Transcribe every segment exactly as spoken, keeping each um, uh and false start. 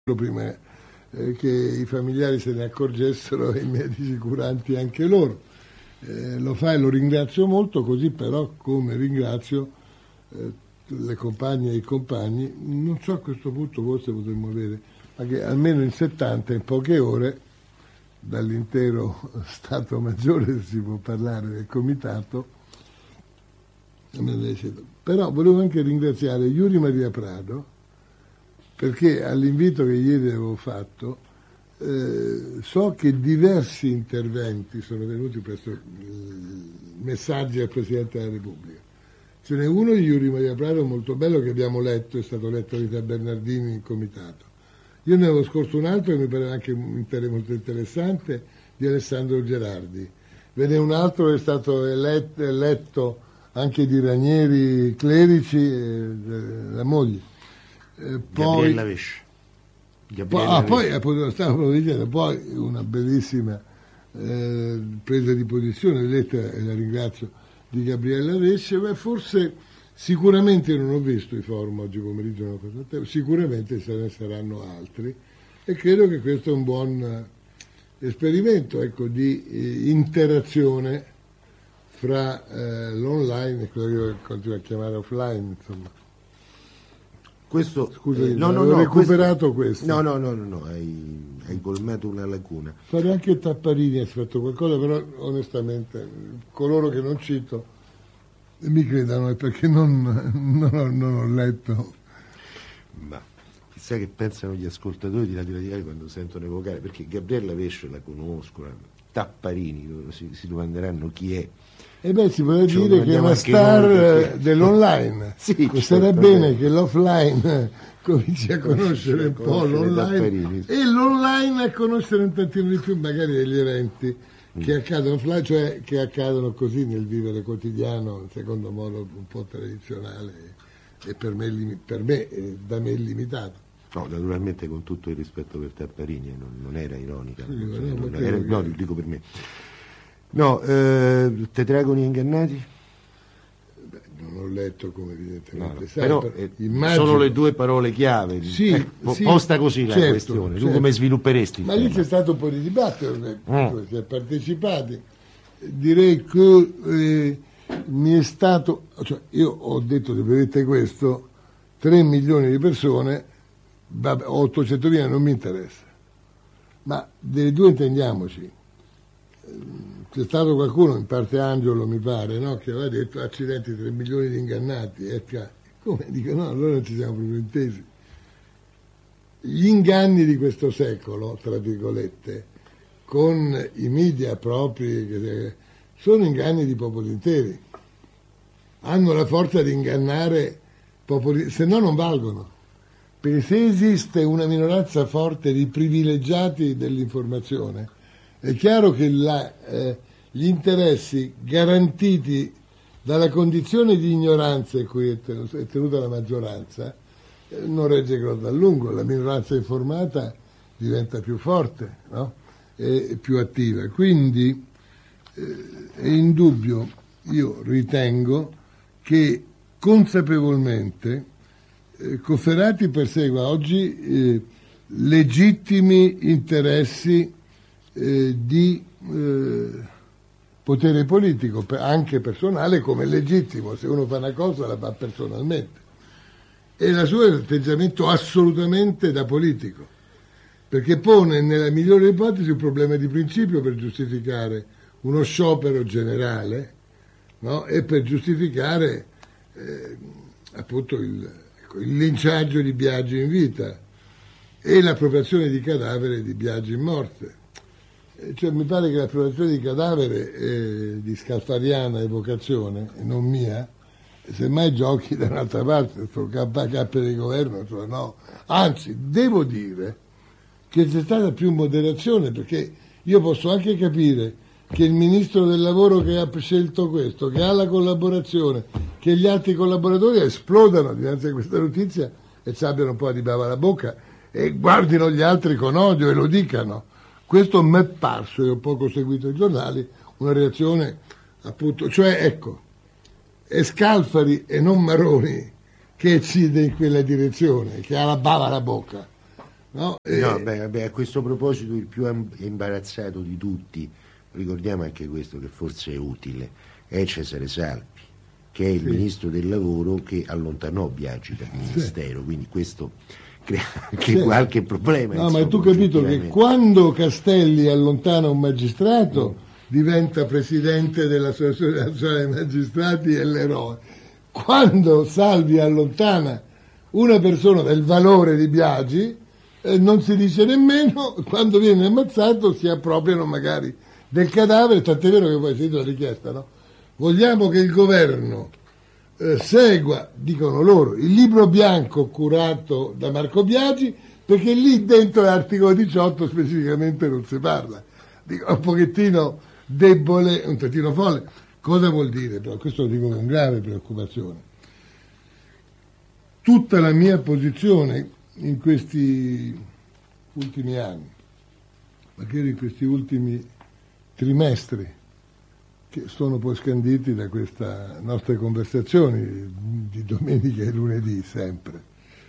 prima eh, che i familiari se ne accorgessero e i medici curanti anche loro. Eh, lo fa e lo ringrazio molto, così però come ringrazio eh, le compagne e i compagni, non so a questo punto forse potremmo avere, ma che almeno in settanta, in poche ore, dall'intero Stato Maggiore si può parlare del comitato, però volevo anche ringraziare Yuri Maria Prado, perché all'invito che ieri avevo fatto eh, so che diversi interventi sono venuti presso messaggi al Presidente della Repubblica. Ce n'è uno di Yuri Maria Prado molto bello che abbiamo letto, è stato letto da Rita Bernardini in comitato. Io ne avevo scorso un altro che mi pare anche molto interessante, di Alessandro Gerardi. Ve n'è un altro che è stato eletto, eletto anche di Ranieri Clerici, eh, la moglie. Eh, poi, Gabriella Vesce. Gabriella ah, Vesce. Poi, stavo dicendo, poi una bellissima eh, presa di posizione, lettera, e la ringrazio, di Gabriella Vesce. Beh, forse, sicuramente non ho visto i forum oggi pomeriggio, non ho fatto tempo, sicuramente se ne saranno altri e credo che questo è un buon esperimento, ecco, di eh, interazione fra eh, l'online e quello che io continuo a chiamare offline, insomma. Questo, Scusa, eh, no, no, ho no, recuperato questo, questo. No, no, no, no, no, hai, hai colmato una lacuna. Fare anche Tapparini ha fatto qualcosa, però onestamente coloro che non cito mi credano è perché non, non, ho, non ho letto. Ma chissà che pensano gli ascoltatori di Radio Radicale quando sentono evocare, perché Gabriella Vesce la conoscono, Tapparini si, si domanderanno chi è. E beh, si potrebbe dire che è una star perché... dell'online. Sì, sarà certo, bene che l'offline cominci a conoscere un po' l'online e l'online a conoscere un tantino di più magari degli eventi mm. che accadono offline, cioè che accadono così nel vivere quotidiano, in secondo modo un po' tradizionale e per me, per me da me limitato. No, naturalmente con tutto il rispetto per Tapparini, non, non era ironica, sì, non, non, non era, che... no, lo dico per me. No, eh, Tetragoni ingannati? Beh, non ho letto come evidentemente no, no. sai, però eh, immagino... sono le due parole chiave, sì, eh, sì, posta così certo, la questione, certo. Tu come svilupperesti? Ma lì c'è stato un po' di dibattito, mm. si è partecipati, direi che eh, mi è stato, cioè io ho detto, se vedete questo, tre milioni di persone, ottocentomila non mi interessa, ma delle due intendiamoci. C'è stato qualcuno, in parte Angelo mi pare, no? Che aveva detto accidenti, tre milioni di ingannati, eh, come? Dico no, allora non ci siamo proprio intesi. Gli inganni di questo secolo, tra virgolette, con i media propri, che sono inganni di popoli interi, hanno la forza di ingannare popoli, se no non valgono, perché se esiste una minoranza forte di privilegiati dell'informazione, è chiaro che la, eh, gli interessi garantiti dalla condizione di ignoranza in cui è tenuta, è tenuta la maggioranza eh, non regge grosso a lungo, la minoranza informata diventa più forte, no? E più attiva. Quindi eh, è indubbio, io ritengo che consapevolmente eh, Cofferati persegua oggi eh, legittimi interessi Eh, di eh, potere politico, anche personale, come legittimo, se uno fa una cosa la fa personalmente, e il suo atteggiamento assolutamente da politico, perché pone nella migliore ipotesi un problema di principio per giustificare uno sciopero generale, no? E per giustificare eh, appunto il, il linciaggio di Biagi in vita e l'appropriazione di cadavere di Biagi in morte. Cioè, mi pare che l'approvazione di cadavere eh, di scalfariana evocazione, e non mia, semmai giochi da un'altra parte, sto capo di governo, cioè no. Anzi, devo dire che c'è stata più moderazione, perché io posso anche capire che il ministro del lavoro che ha scelto questo, che ha la collaborazione, che gli altri collaboratori esplodano dinanzi a questa notizia e ci abbiano un po' di bava alla bocca e guardino gli altri con odio e lo dicano. Questo mi è parso, io ho poco seguito i giornali, una reazione appunto, cioè ecco, è Scalfari e non Maroni che decide in quella direzione, che ha la bava alla bocca. No, no beh, beh, a questo proposito il più imbarazzato di tutti, ricordiamo anche questo che forse è utile, è Cesare Salvi, che è il sì. ministro del lavoro che allontanò Biagi dal ministero, sì. quindi questo crea anche sì. qualche problema. No, insomma, ma tu hai capito che quando Castelli allontana un magistrato mm. diventa presidente dell'Associazione Nazionale dei Magistrati e l'eroe. Quando Salvi allontana una persona del valore di Biagi, eh, non si dice nemmeno, quando viene ammazzato si appropriano magari del cadavere, tant'è vero che poi si dice la richiesta, no? Vogliamo che il governo eh, segua, dicono loro, il libro bianco curato da Marco Biagi, perché lì dentro l'articolo diciotto specificamente non si parla. Dico, un pochettino debole, un tantino folle. Cosa vuol dire? Però questo lo dico con grave preoccupazione. Tutta la mia posizione in questi ultimi anni, magari in questi ultimi trimestri, che sono poi scanditi da queste nostre conversazioni di domenica e lunedì sempre.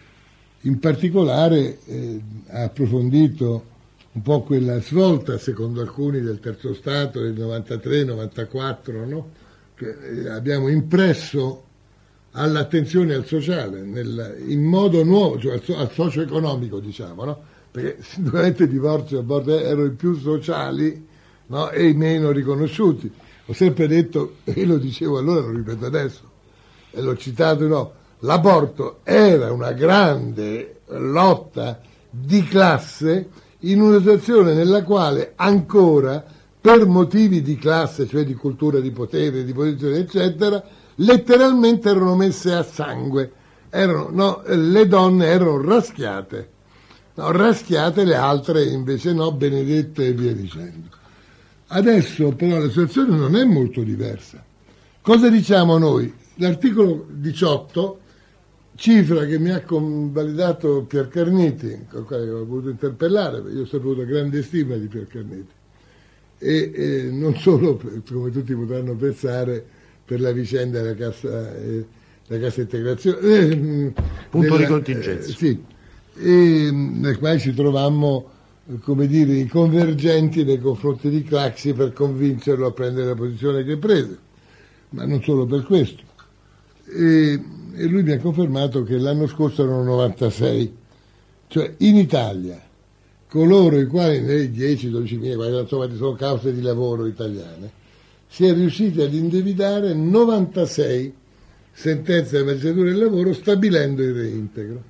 In particolare eh, ha approfondito un po' quella svolta, secondo alcuni, del terzo Stato del novantatré novantaquattro, no? Che eh, abbiamo impresso all'attenzione al sociale, nel, in modo nuovo, cioè al, al socio-economico, diciamo, no? Perché sicuramente i divorzi a bordo erano i più sociali, no? E i meno riconosciuti. Ho sempre detto, e lo dicevo allora, lo ripeto adesso, e l'ho citato, no, l'aborto era una grande lotta di classe in una situazione nella quale ancora, per motivi di classe, cioè di cultura, di potere, di posizione, eccetera, letteralmente erano messe a sangue, erano, no, le donne erano raschiate, no, raschiate, le altre invece no, benedette e via dicendo. Adesso però la situazione non è molto diversa. Cosa diciamo noi? L'articolo diciotto, cifra che mi ha convalidato Pier Carniti, con il quale ho voluto interpellare, perché io ho saputo grande stima di Pier Carniti, e, e non solo, per, come tutti potranno pensare, per la vicenda della cassa, eh, della cassa integrazione. Eh, Punto della, di contingenza. Eh, sì, e, nel quale ci trovammo, come dire, i convergenti nei confronti di Craxi per convincerlo a prendere la posizione che prese, ma non solo per questo. E, e lui mi ha confermato che l'anno scorso erano novantasei, cioè in Italia coloro i quali nei dieci dodici mila, insomma sono cause di lavoro italiane, si è riusciti ad indebitare novantasei sentenze della magistratura del lavoro stabilendo il reintegro.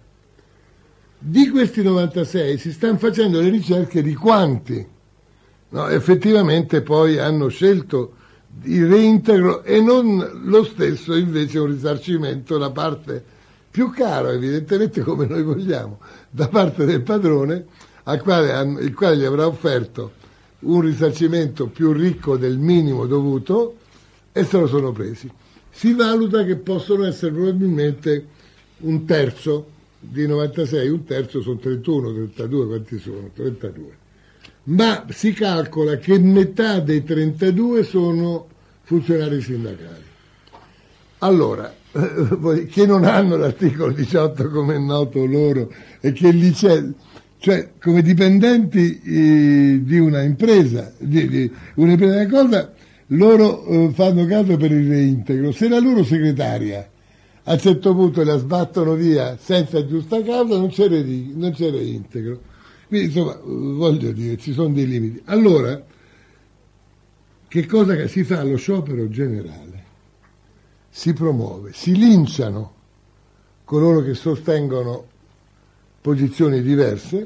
Di questi novantasei si stanno facendo le ricerche di quanti, no, effettivamente poi hanno scelto il reintegro e non lo stesso invece un risarcimento, la parte più cara evidentemente come noi vogliamo, da parte del padrone, al quale, il quale gli avrà offerto un risarcimento più ricco del minimo dovuto, e se lo sono presi. Si valuta che possono essere probabilmente un terzo di novantasei, un terzo sono trentuno, trentadue, quanti sono? trentadue. Ma si calcola che metà dei trentadue sono funzionari sindacali. Allora, eh, che non hanno l'articolo diciotto, come è noto loro, e che lì c'è, cioè come dipendenti eh, di una impresa, di, di un'impresa di una cosa, loro eh, fanno caso per il reintegro. Se la loro segretaria a un certo punto la sbattono via senza giusta causa, non c'è, re, non c'è reintegro. Quindi insomma, voglio dire, ci sono dei limiti. Allora, che cosa che si fa? Lo sciopero generale, si promuove, si linciano coloro che sostengono posizioni diverse,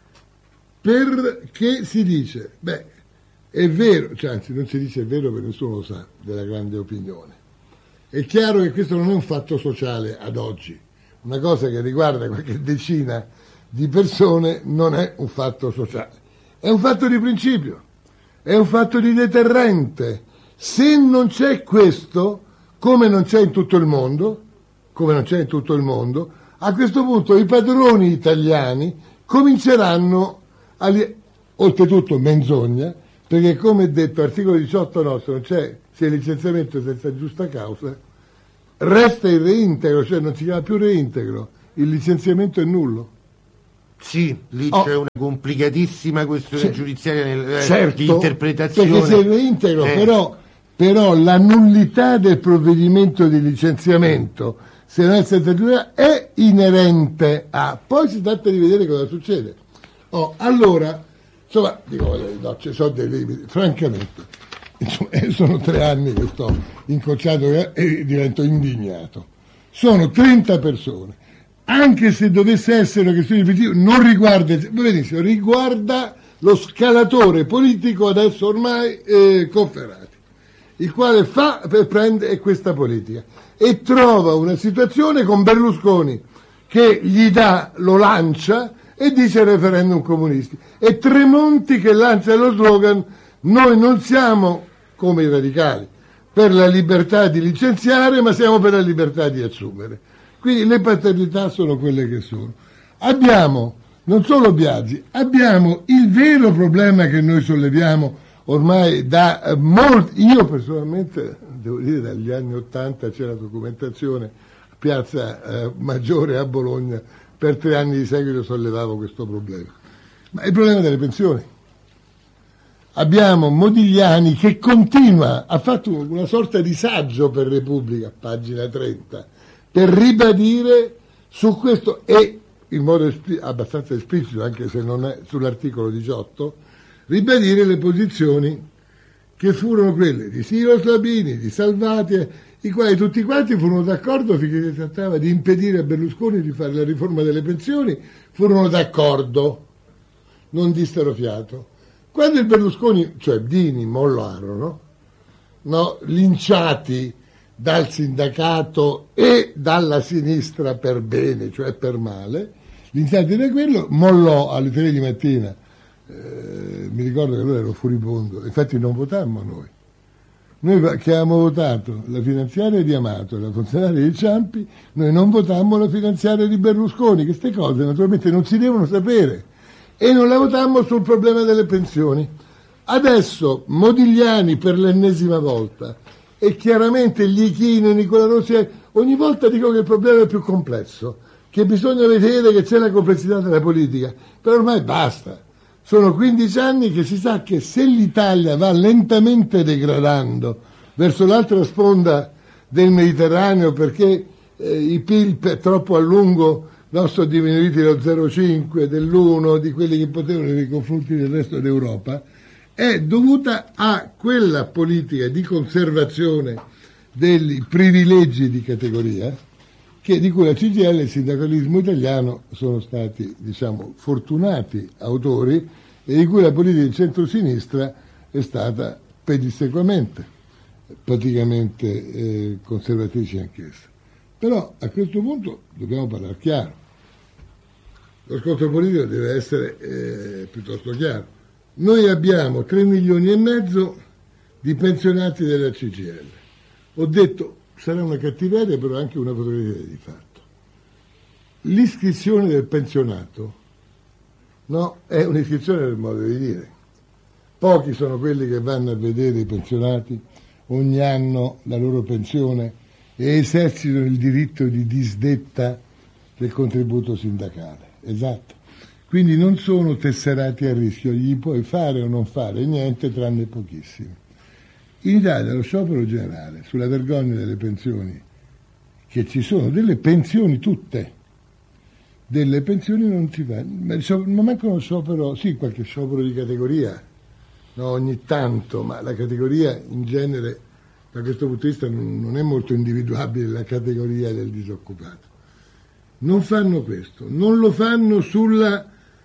perché si dice, beh, è vero, cioè anzi non si dice è vero perché nessuno lo sa della grande opinione. È chiaro che questo non è un fatto sociale ad oggi, una cosa che riguarda qualche decina di persone non è un fatto sociale, è un fatto di principio, è un fatto di deterrente. Se non c'è questo, come non c'è in tutto il mondo, come non c'è in tutto il mondo, a questo punto i padroni italiani cominceranno a, oltretutto menzogna, perché come detto articolo diciotto nostro non c'è, se il licenziamento senza giusta causa, resta il reintegro, cioè non si chiama più reintegro, il licenziamento è nullo. Sì, lì oh. c'è una complicatissima questione C- giudiziaria nel, eh, certo, di interpretazione. Perché se reintegro, eh. però, però la nullità del provvedimento di licenziamento, se non è settantatré, è inerente a... Poi si tratta di vedere cosa succede. Oh, allora, insomma, dico, no, ci sono dei limiti, francamente, insomma, sono tre anni che sto incocciato e divento indignato. Sono trenta persone. Anche se dovesse essere una questione di principio, non riguarda, benissimo, riguarda lo scalatore politico adesso ormai eh, Cofferati, il quale fa per prendere questa politica e trova una situazione con Berlusconi che gli dà, lo lancia e dice referendum comunisti, e Tremonti che lancia lo slogan: noi non siamo come i radicali per la libertà di licenziare, ma siamo per la libertà di assumere. Quindi le paternità sono quelle che sono. Abbiamo, non solo Biagi, abbiamo il vero problema che noi solleviamo ormai da eh, molti, io personalmente, devo dire dagli anni Ottanta c'è la documentazione, a Piazza eh, Maggiore a Bologna, per tre anni di seguito sollevavo questo problema. Ma è il problema delle pensioni. Abbiamo Modigliani che continua, ha fatto una sorta di saggio per Repubblica, pagina trenta, per ribadire su questo, e in modo espli- abbastanza esplicito, anche se non è sull'articolo diciotto, ribadire le posizioni che furono quelle di Siro Slabini, di Salvati, i quali tutti quanti furono d'accordo finché si trattava di impedire a Berlusconi di fare la riforma delle pensioni, furono d'accordo, non dissero fiato. Quando il Berlusconi, cioè Dini, mollarono, no, linciati dal sindacato e dalla sinistra per bene, cioè per male, linciati da quello, mollò alle tre di mattina. Eh, mi ricordo che allora ero furibondo, infatti non votammo noi. Noi che avevamo votato la finanziaria di Amato e la funzionaria di Ciampi, noi non votammo la finanziaria di Berlusconi. Queste cose naturalmente non si devono sapere. E non la votammo sul problema delle pensioni. Adesso Modigliani per l'ennesima volta, e chiaramente gli Ichino, Nicola Rossi, ogni volta dico che il problema è più complesso, che bisogna vedere che c'è la complessità della politica, però ormai basta. Sono quindici anni che si sa che se l'Italia va lentamente degradando verso l'altra sponda del Mediterraneo, perché eh, i P I L per troppo a lungo non sono diminuiti lo zero virgola cinque, dell'uno, di quelli che potevano nei confronti del resto d'Europa, è dovuta a quella politica di conservazione dei privilegi di categoria che di cui la C G I L e il sindacalismo italiano sono stati, diciamo, fortunati autori e di cui la politica di centrosinistra è stata pedissequamente praticamente eh, conservatrice anch'essa. Però a questo punto dobbiamo parlare chiaro. Lo scontro politico deve essere eh, piuttosto chiaro. Noi abbiamo tre milioni e mezzo di pensionati della C G I L. Ho detto, sarà una cattiveria, però anche una fotografia di fatto. L'iscrizione del pensionato, no, è un'iscrizione del modo di dire. Pochi sono quelli che vanno a vedere i pensionati ogni anno la loro pensione e esercitano il diritto di disdetta del contributo sindacale. Esatto. Quindi non sono tesserati a rischio, gli puoi fare o non fare niente tranne pochissimi. In Italia lo sciopero generale sulla vergogna delle pensioni, che ci sono delle pensioni tutte, delle pensioni non si fa, ma manca uno sciopero, sì, qualche sciopero di categoria, no, ogni tanto, ma la categoria in genere da questo punto di vista non è molto individuabile, la categoria del disoccupato. Non fanno questo, non lo fanno sulla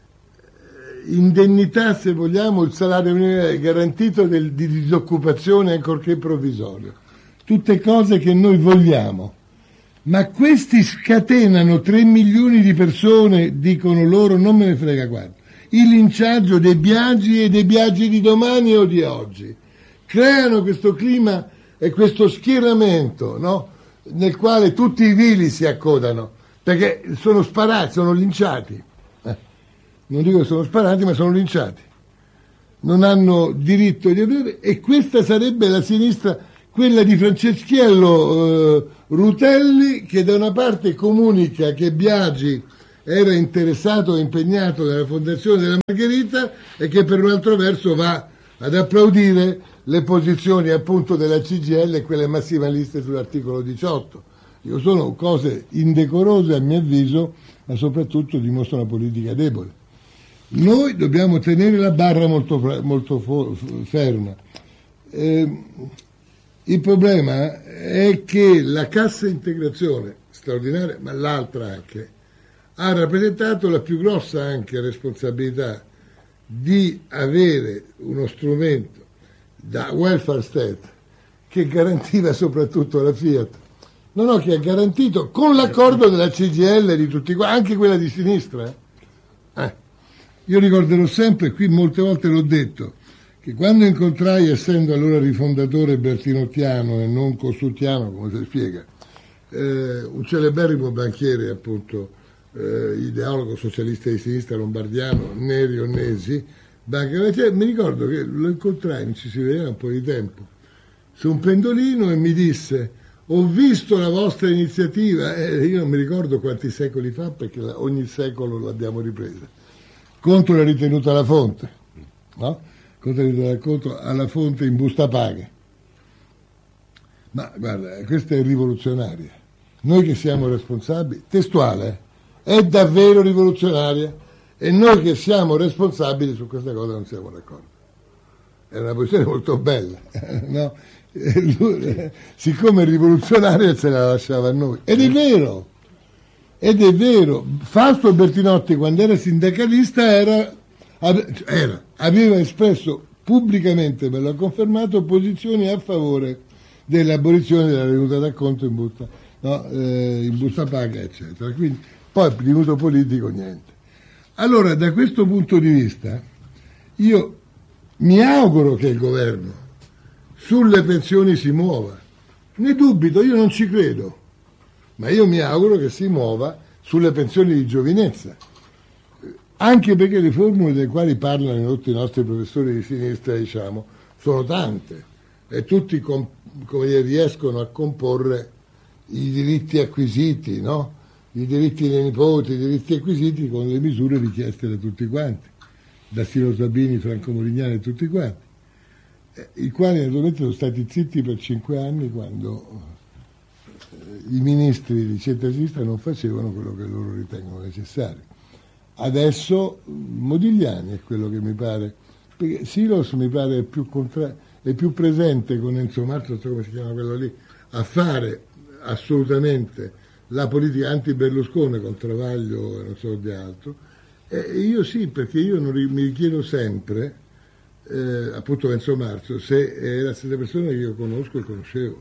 indennità, se vogliamo, il salario minimo garantito del, di disoccupazione ancorché provvisorio. Tutte cose che noi vogliamo. Ma questi scatenano tre milioni di persone, dicono loro, non me ne frega quanto, il linciaggio dei Biagi e dei Biagi di domani o di oggi. Creano questo clima e questo schieramento, no? Nel quale tutti i vili si accodano, perché sono sparati, sono linciati. Eh. Non dico che sono sparati, ma sono linciati. Non hanno diritto di avere, e questa sarebbe la sinistra, quella di Franceschiello eh, Rutelli, che da una parte comunica che Biagi era interessato e impegnato nella fondazione della Margherita e che per un altro verso va ad applaudire le posizioni appunto della C G I L e quelle massimaliste sull'articolo diciotto. Io sono cose indecorose a mio avviso, ma soprattutto dimostrano una politica debole. Noi dobbiamo tenere la barra molto, molto ferma. Eh, il problema è che la cassa integrazione straordinaria, ma l'altra anche, ha rappresentato la più grossa anche responsabilità di avere uno strumento da welfare state che garantiva soprattutto la Fiat. No, no, che ha garantito con l'accordo della C G I L di tutti qua, anche quella di sinistra. Eh. Io ricorderò sempre, qui molte volte l'ho detto, che quando incontrai, essendo allora rifondatore bertinottiano e non cossuttiano, come si spiega, eh, un celeberrimo banchiere, appunto, eh, ideologo socialista di sinistra lombardiano, Neri Onnesi, banca, mi ricordo che lo incontrai, non ci si vedeva un po' di tempo, su un pendolino e mi disse: ho visto la vostra iniziativa, eh, io non mi ricordo quanti secoli fa, perché la, ogni secolo l'abbiamo ripresa, contro la ritenuta alla fonte, no? Contro la ritenuta contro alla fonte in busta paga. Ma guarda, questa è rivoluzionaria. Noi che siamo responsabili, testuale, eh, è davvero rivoluzionaria, e noi che siamo responsabili su questa cosa non siamo d'accordo. È una posizione molto bella, no? Lui, siccome è rivoluzionaria, se la lasciava a noi. Ed è vero, ed è vero. Fausto Bertinotti, quando era sindacalista, era, era, aveva espresso pubblicamente, me l'ha confermato, posizioni a favore dell'abolizione della tenuta d'acconto in busta, no, eh, in busta paga, eccetera. Quindi, poi divenuto politico, niente. Allora, da questo punto di vista, io mi auguro che il governo sulle pensioni si muova. Ne dubito, io non ci credo, ma io mi auguro che si muova sulle pensioni di giovinezza, anche perché le formule delle quali parlano tutti i nostri professori di sinistra, diciamo, sono tante e tutti com- come dire, riescono a comporre i diritti acquisiti, no? I diritti dei nipoti, i diritti acquisiti con le misure richieste da tutti quanti, da Silo Sabini, Franco Morignani e tutti quanti, eh, i quali naturalmente sono stati zitti per cinque anni quando eh, i ministri di centro-sinistra non facevano quello che loro ritengono necessario. Adesso Modigliani è quello che mi pare, perché Silos mi pare più, contra- è più presente con Enzo Marzo, non so come si chiama quello lì, a fare assolutamente la politica anti-Berlusconi con Travaglio e non so di altro. E io sì, perché io non ri- mi chiedo sempre, eh, appunto Enzo Marzo, se è la stessa persona che io conosco e conoscevo.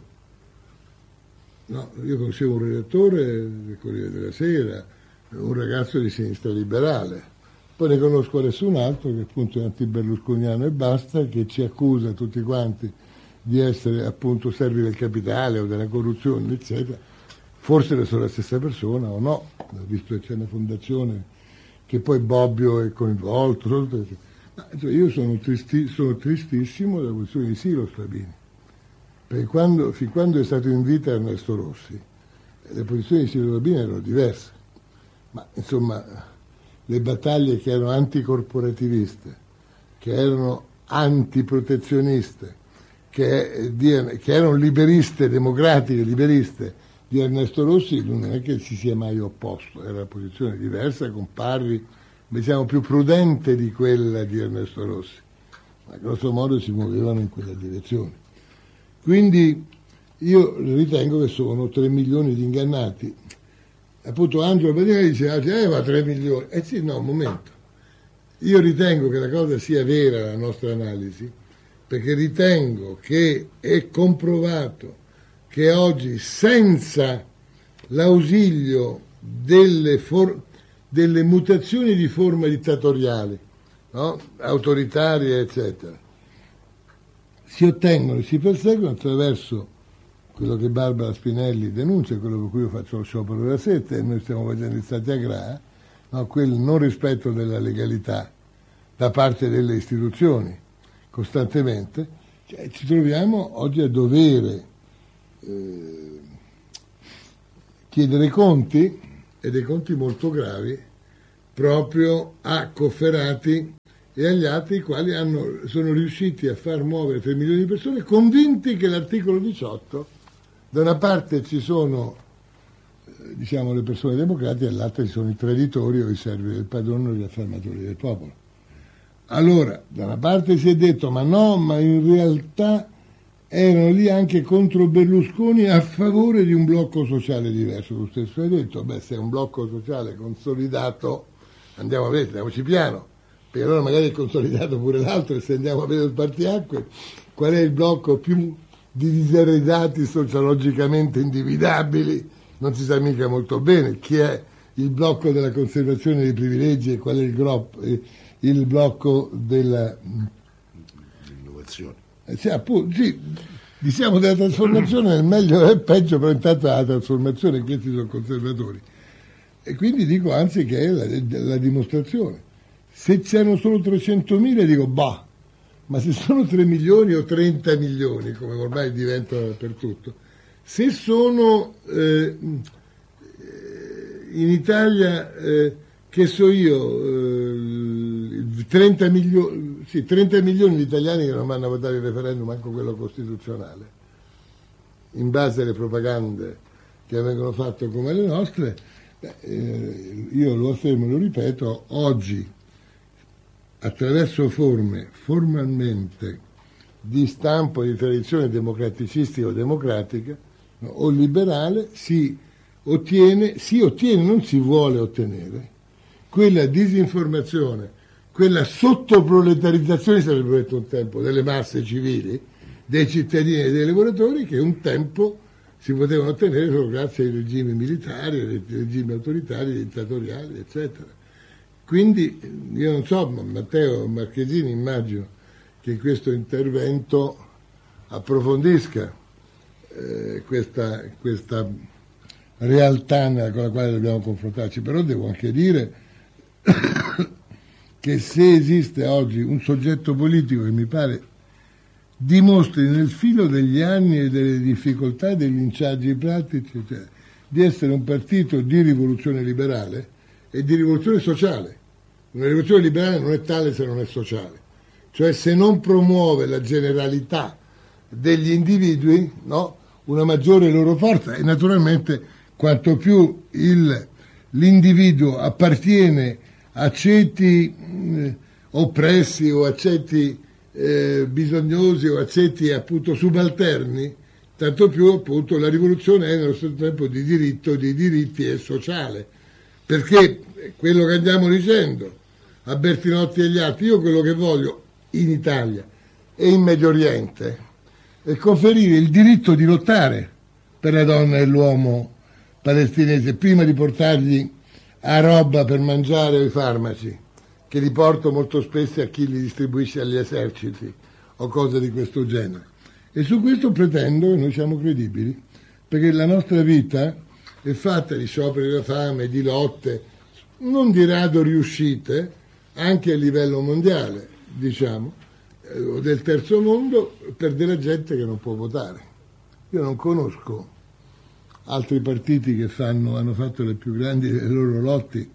No, io conoscevo un redattore del Corriere della Sera, un ragazzo di sinistra liberale, poi ne conosco adesso un altro che appunto è anti-berlusconiano e basta, che ci accusa tutti quanti di essere appunto servi del capitale o della corruzione, eccetera. Forse sono la stessa persona o no, visto che c'è una fondazione che poi Bobbio è coinvolto. Ma, cioè, io sono, tristi, sono tristissimo della posizione di Silo Sabini, perché quando, fin quando è stato in vita Ernesto Rossi, le posizioni di Silo Sabini erano diverse, ma insomma le battaglie che erano anticorporativiste, che erano antiprotezioniste, che, che erano liberiste, democratiche, liberiste, di Ernesto Rossi, non è che si sia mai opposto, era una posizione diversa, con Parri, diciamo più prudente di quella di Ernesto Rossi, ma grosso modo si muovevano in quella direzione. Quindi io ritengo che sono tre milioni di ingannati. Appunto Angelo Badini diceva, eh ma tre milioni, eh sì, no, un momento. Io ritengo che la cosa sia vera, la nostra analisi, perché ritengo che è comprovato che oggi, senza l'ausilio delle, for- delle mutazioni di forma dittatoriali, no? Autoritarie, eccetera, si ottengono, si perseguono attraverso quello che Barbara Spinelli denuncia, quello per cui io faccio lo sciopero della sette e noi stiamo facendo il satyagraha, no? Quel non rispetto della legalità da parte delle istituzioni costantemente, cioè, ci troviamo oggi a dovere Eh, chiedere conti, e dei conti molto gravi, proprio a Cofferati e agli altri, i quali hanno, sono riusciti a far muovere tre milioni di persone, convinti che l'articolo diciotto, da una parte ci sono eh, diciamo le persone democratiche, dall'altra ci sono i traditori o i servi del padrone o gli affermatori del popolo. Allora, da una parte si è detto, ma no, ma in realtà erano lì anche contro Berlusconi a favore di un blocco sociale diverso. Tu stesso hai detto, beh, se è un blocco sociale consolidato, andiamo a vedere, andiamoci piano, perché allora magari è consolidato pure l'altro, e se andiamo a vedere il spartiacque, qual è il blocco più di diseredati sociologicamente individabili? Non si sa mica molto bene chi è il blocco della conservazione dei privilegi e qual è il, groppo, il blocco della innovazione. Eh, sì, appunto, sì, diciamo della trasformazione nel meglio e il peggio, però intanto la trasformazione, questi sono conservatori. E quindi dico anzi che è la, la dimostrazione. Se c'erano solo trecentomila dico bah, ma se sono tre milioni o trenta milioni, come ormai diventano dappertutto, se sono eh, in Italia, eh, che so io, eh, trenta milioni, sì, trenta milioni di italiani che non vanno a votare il referendum, anche quello costituzionale, in base alle propagande che vengono fatte come le nostre, beh, eh, io lo affermo e lo ripeto, oggi attraverso forme formalmente di stampo di tradizione democraticistica o democratica, no, o liberale, si ottiene, si ottiene, non si vuole ottenere, quella disinformazione, quella sottoproletarizzazione, sarebbe detto un tempo, delle masse civili, dei cittadini e dei lavoratori, che un tempo si potevano ottenere solo grazie ai regimi militari, ai regimi autoritari, dittatoriali, eccetera. Quindi io non so, Matteo Marchesini immagino che in questo intervento approfondisca eh, questa, questa realtà con la quale dobbiamo confrontarci, però devo anche dire che se esiste oggi un soggetto politico che mi pare dimostri nel filo degli anni e delle difficoltà e dei linciaggi pratici, cioè, di essere un partito di rivoluzione liberale e di rivoluzione sociale. Una rivoluzione liberale non è tale se non è sociale, cioè se non promuove la generalità degli individui, no? Una maggiore loro forza, e naturalmente quanto più il, l'individuo appartiene a ceti eh, oppressi o a ceti eh, bisognosi o a ceti appunto subalterni, tanto più appunto la rivoluzione è nello stesso tempo di diritto, di diritti e sociale, perché quello che andiamo dicendo a Bertinotti e agli altri, io quello che voglio in Italia e in Medio Oriente è conferire il diritto di lottare per la donna e l'uomo palestinese prima di portargli a roba per mangiare o i farmaci, che li porto molto spesso a chi li distribuisce agli eserciti o cose di questo genere. E su questo pretendo che noi siamo credibili, perché la nostra vita è fatta di scioperi della fame, di lotte, non di rado riuscite, anche a livello mondiale, diciamo, o del terzo mondo, per della gente che non può votare. Io non conosco altri partiti che fanno, hanno fatto le più grandi delle loro lotti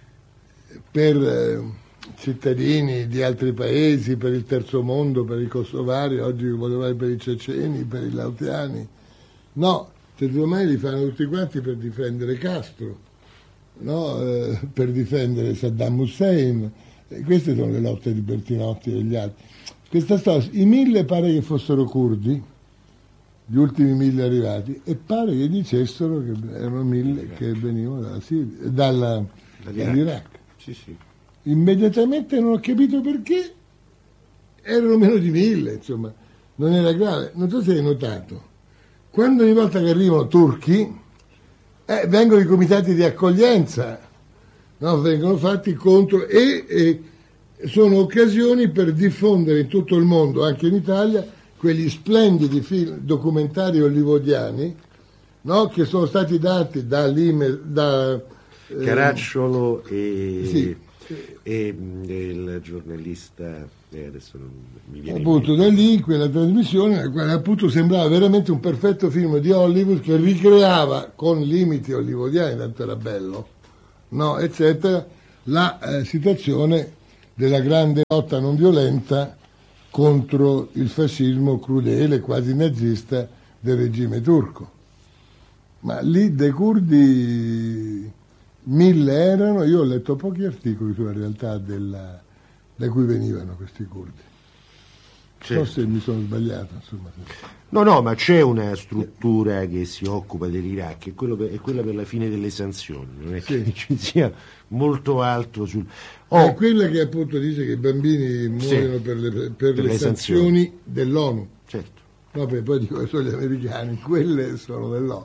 per eh, cittadini di altri paesi, per il terzo mondo, per i kosovari, oggi volevai per i ceceni, per i lautiani. No, ormai li fanno tutti quanti per difendere Castro, no? eh, per difendere Saddam Hussein. E queste sono le lotte di Bertinotti e degli altri. Questa storia, i mille pare che fossero curdi, gli ultimi mille arrivati, e pare che dicessero che erano mille che venivano dalla Siria, dalla, dall'Iraq. Sì, sì. Immediatamente non ho capito perché, erano meno di mille, insomma, non era grave. Non so se hai notato, quando ogni volta che arrivano turchi, eh, vengono i comitati di accoglienza, no? Vengono fatti contro e, e sono occasioni per diffondere in tutto il mondo, anche in Italia, quegli splendidi film documentari hollywoodiani, no? Che sono stati dati da, Lime, da eh, Caracciolo e, sì. e, e il giornalista, eh, adesso non mi viene appunto da lì, quella trasmissione, la quale appunto sembrava veramente un perfetto film di Hollywood che ricreava con limiti hollywoodiani, tanto era bello, no, eccetera, la eh, situazione della grande lotta non violenta contro il fascismo crudele, quasi nazista, del regime turco. Ma lì dei curdi mille erano, io ho letto pochi articoli sulla realtà della, da cui venivano questi curdi. Certo. So se mi sono sbagliato, insomma. No, no, ma c'è una struttura che si occupa dell'Iraq, è, quello per, è quella per la fine delle sanzioni, non è sì. che ci sia molto altro sul... Oh. Oh, È quella che appunto dice che i bambini muoiono sì, per le, per per le le sanzioni, sanzioni dell'ONU. certo. Vabbè, poi dico che sono gli americani, quelle sono dell'ONU.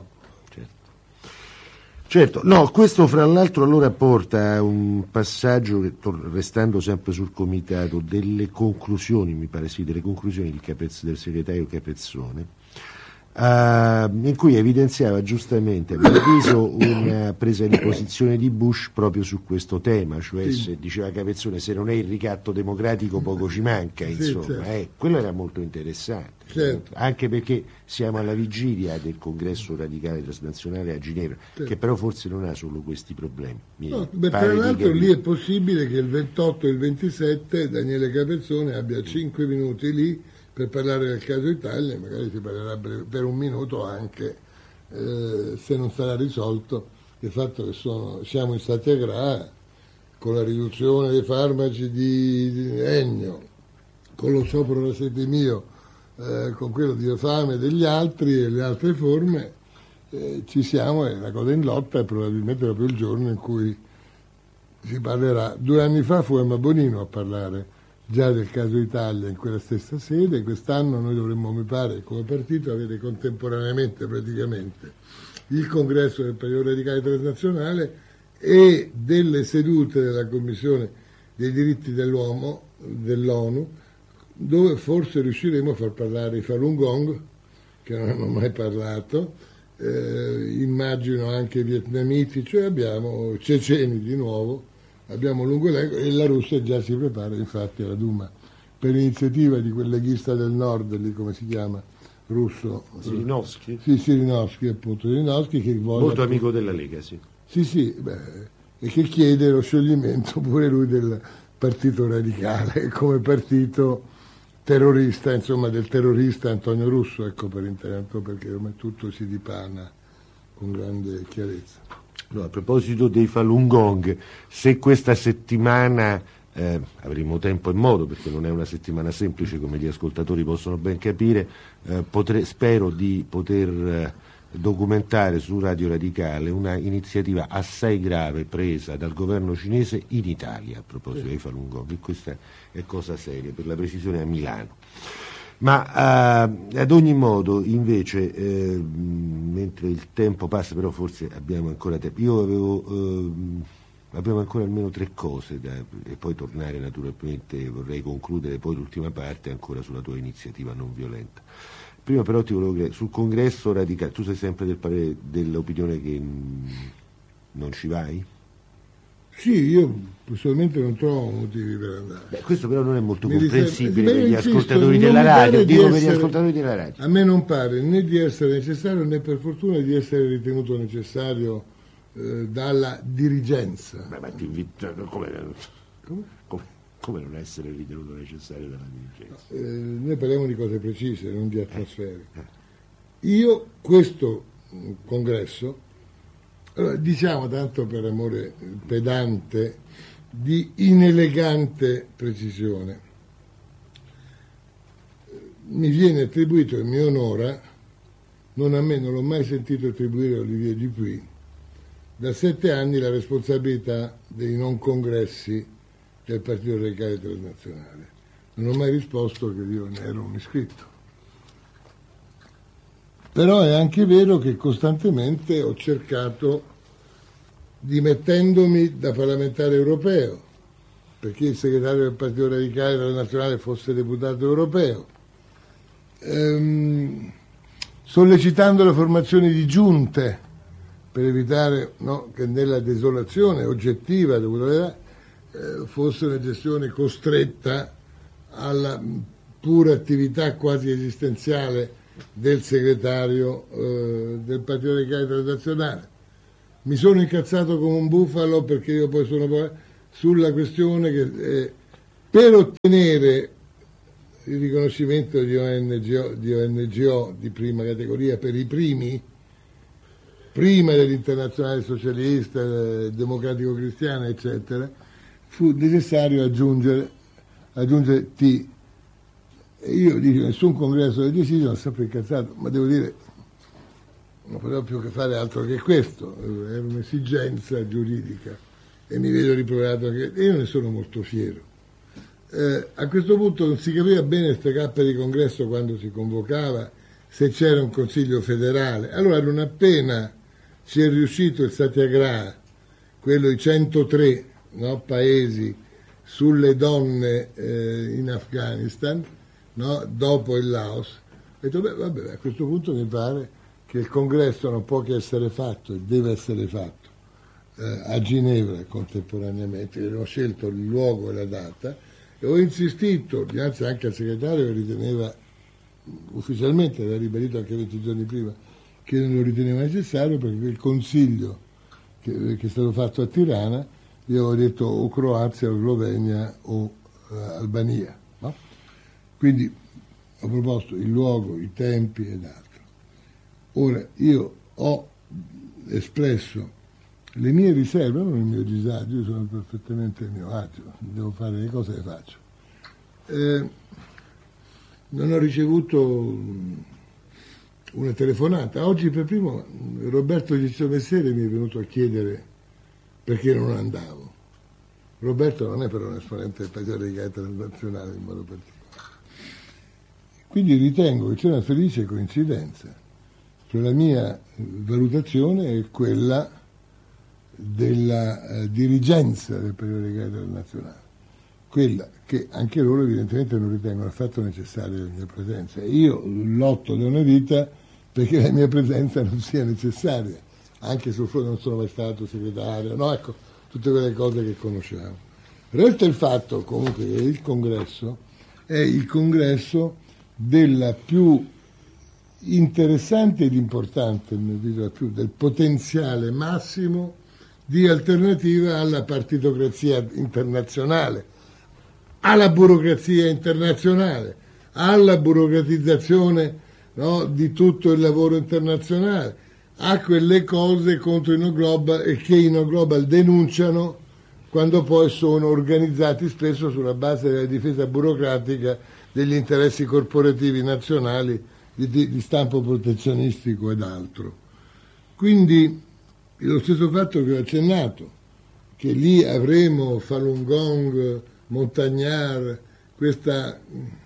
Certo, no, questo fra l'altro allora porta a un passaggio che, restando sempre sul comitato, delle conclusioni, mi pare sì, delle conclusioni del, Capez, del segretario Capezzone, uh, in cui evidenziava giustamente, aveva avviso una presa di posizione di Bush proprio su questo tema, cioè sì. se, diceva Capezzone, se non è il ricatto democratico poco ci manca, sì, insomma, certo. eh, quello era molto interessante, certo. anche perché siamo alla vigilia del congresso radicale transnazionale a Ginevra, certo. che però forse non ha solo questi problemi. No, beh, tra l'altro lì è possibile che il ventotto e il ventisette Daniele Capezzone abbia cinque minuti lì per parlare del caso Italia, magari si parlerà per un minuto anche, eh, se non sarà risolto il fatto che sono, siamo in satyagraha con la riduzione dei farmaci di, di Ennio, con lo sciopero da sete mio, eh, con quello di fame e degli altri e le altre forme, eh, ci siamo, è una cosa in lotta, e probabilmente proprio il giorno in cui si parlerà. Due anni fa fu Emma Bonino a parlare già del caso Italia in quella stessa sede. Quest'anno noi dovremmo, mi pare, come partito avere contemporaneamente praticamente il congresso del Partito Radicale Transnazionale e delle sedute della Commissione dei diritti dell'uomo dell'ONU, dove forse riusciremo a far parlare i Falun Gong, che non hanno mai parlato, eh, immagino anche i vietnamiti, cioè abbiamo ceceni di nuovo, abbiamo lungo elenco, e la Russia già si prepara infatti alla Duma per iniziativa di quel leghista del nord, lì come si chiama, russo, Zirinovsky. Sì, Zirinovsky, appunto, Zirinovsky, che vuole, molto amico della Lega, sì. Sì, sì, beh, e che chiede lo scioglimento pure lui del Partito Radicale come partito terrorista, insomma, del terrorista Antonio Russo, ecco, per intanto, perché ormai tutto si dipana con grande chiarezza. No, a proposito dei Falun Gong, se questa settimana eh, avremo tempo e modo, perché non è una settimana semplice come gli ascoltatori possono ben capire, eh, potre, spero di poter eh, documentare su Radio Radicale una iniziativa assai grave presa dal governo cinese in Italia a proposito dei Falun Gong, e questa è cosa seria, per la precisione a Milano. Ma uh, ad ogni modo, invece, eh, mentre il tempo passa, però forse abbiamo ancora tempo, io avevo, eh, abbiamo ancora almeno tre cose da, e poi tornare naturalmente, vorrei concludere poi l'ultima parte ancora sulla tua iniziativa non violenta. Prima però ti volevo chiedere, sul congresso radicale, tu sei sempre del parere, dell'opinione che mh, non ci vai? Sì, io personalmente non trovo motivi per andare. Beh, questo però non è molto Mi comprensibile per gli insisto, ascoltatori della radio, dico essere, per gli ascoltatori della radio. A me non pare né di essere necessario né per fortuna di essere ritenuto necessario eh, dalla dirigenza. Beh, ma ti invito, come, come? Come, come non essere ritenuto necessario dalla dirigenza? Eh, noi parliamo di cose precise, non di atmosfere. Io questo congresso, allora, diciamo, tanto per amore pedante, di inelegante precisione, mi viene attribuito e mi onora, non a me, non l'ho mai sentito attribuire a Olivier Dupuy, da sette anni la responsabilità dei non congressi del Partito Radicale Transnazionale. Non ho mai risposto che io ne ero un iscritto. Però è anche vero che costantemente ho cercato, dimettendomi da parlamentare europeo, perché il segretario del Partito Radicale Transnazionale fosse deputato europeo, ehm, sollecitando la formazione di giunte per evitare, no, che nella desolazione oggettiva dovuta eh, fosse una gestione costretta alla pura attività quasi esistenziale del segretario eh, del Partito Radicale Transnazionale. Mi sono incazzato come un bufalo perché io poi sono sulla questione che eh, per ottenere il riconoscimento di O N G O, di O N G O di prima categoria per i primi, prima dell'Internazionale Socialista, eh, Democratico Cristiana, eccetera, fu necessario aggiungere, aggiungere T. E io dico, nessun congresso l'ha deciso, ho sempre incazzato, ma devo dire, non potevo più che fare altro che questo, era un'esigenza giuridica e mi vedo riprovato anche, e io ne sono molto fiero. Eh, a questo punto non si capiva bene queste cappe di congresso quando si convocava, se c'era un consiglio federale. Allora non appena ci è riuscito il Satyagraha, quello di centotré, no, paesi sulle donne eh, in Afghanistan, no, dopo il Laos, ho detto beh, vabbè, a questo punto mi pare che il congresso non può che essere fatto e deve essere fatto eh, a Ginevra contemporaneamente. Ho scelto il luogo e la data e ho insistito dinanzi anche al segretario che riteneva, ufficialmente aveva ribadito anche venti giorni prima, che non lo riteneva necessario, perché il consiglio che, che è stato fatto a Tirana, io avevo detto o Croazia o Slovenia o eh, Albania, no? Quindi ho proposto il luogo, i tempi ed altro. Ora, io ho espresso le mie riserve, non il mio disagio, io sono perfettamente a mio agio, devo fare le cose che faccio. Eh, non ho ricevuto una telefonata. Oggi per primo Roberto Ciccio Messere mi è venuto a chiedere perché non andavo. Roberto non è però un esponente del Partito Radicale Transnazionale in modo particolare. Quindi ritengo che c'è una felice coincidenza tra la mia valutazione e quella della eh, dirigenza del Partito Radicale Transnazionale, quella che anche loro evidentemente non ritengono affatto necessaria la mia presenza. E io lotto da una vita perché la mia presenza non sia necessaria, anche se non sono mai stato segretario, no, ecco, tutte quelle cose che conosciamo. Resta il fatto comunque che il congresso è il congresso della più interessante ed importante, a mio avviso, più del potenziale massimo di alternativa alla partitocrazia internazionale, alla burocrazia internazionale, alla burocratizzazione, no, di tutto il lavoro internazionale, a quelle cose contro i no global e che i no global denunciano quando poi sono organizzati spesso sulla base della difesa burocratica degli interessi corporativi nazionali di, di, di stampo protezionistico ed altro. Quindi lo stesso fatto che ho accennato, che lì avremo Falun Gong, Montagnard, questa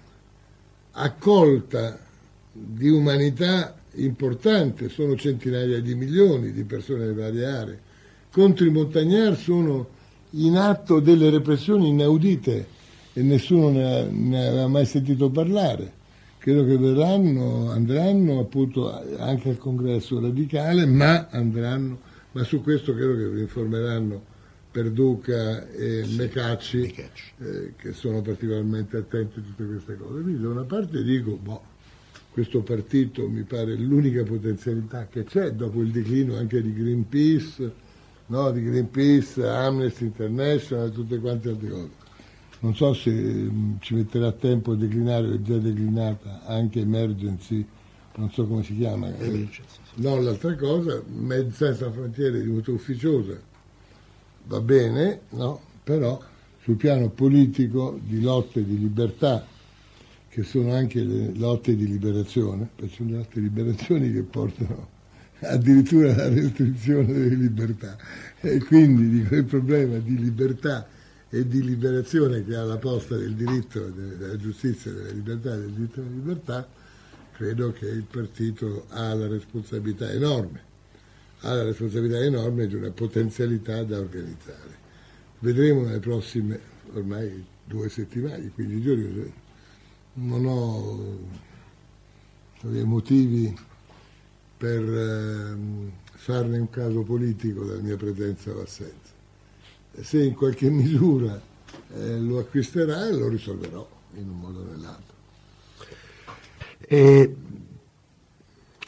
accolta di umanità importante, sono centinaia di milioni di persone nelle varie aree. Contro i Montagnard sono in atto delle repressioni inaudite e nessuno ne, ha, ne aveva mai sentito parlare. Credo che verranno, andranno appunto anche al congresso radicale, ma andranno, ma su questo credo che vi informeranno Perduca e sì, Mecacci, eh, che sono particolarmente attenti a tutte queste cose. Quindi da una parte dico, boh, questo partito mi pare l'unica potenzialità che c'è dopo il declino anche di Greenpeace, no, di Greenpeace, Amnesty International, tutte quante altre cose. Non so se mh, ci metterà tempo a declinare, è già declinata anche Emergency, non so come si chiama. Emergency. No, l'altra cosa, Médecins Sans Frontières è divenuta ufficiosa, va bene, no? Però sul piano politico di lotte di libertà, che sono anche le lotte di liberazione, perché sono le lotte di liberazione che portano addirittura alla restrizione delle libertà. E quindi dico, il problema di libertà e di liberazione che ha alla posta del diritto, della giustizia, della libertà e del diritto alla libertà, credo che il partito ha la responsabilità enorme, ha la responsabilità enorme di una potenzialità da organizzare. Vedremo nelle prossime, ormai due settimane, quindici giorni, non ho dei motivi per eh, farne un caso politico della mia presenza o assenza. Se in qualche misura eh, lo acquisterà, lo risolverò in un modo o nell'altro. Eh,